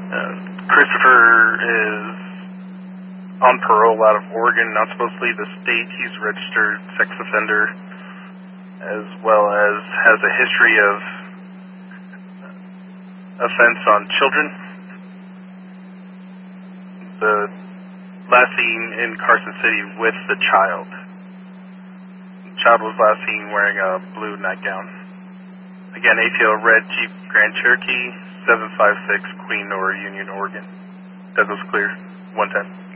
Christopher is on parole out of Oregon, not supposed to leave the state. He's a registered sex offender, as well as has a history of offense on children. The last seen in Carson City with the child. The child was last seen wearing a blue nightgown. Again, ATO red Jeep Grand Cherokee, 756 Queen Nora Union, Oregon. Douglas clear, 110.